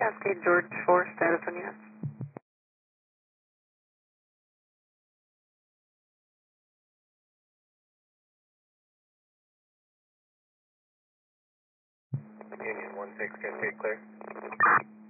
Cascade George 4, status on units. Union 16, Cascade clear.